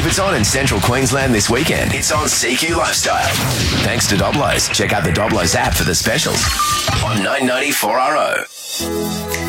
it's on in central Queensland this weekend, it's on CQ Lifestyle. Thanks to Doblos. Check out the Doblos app for the specials on 990 4RO.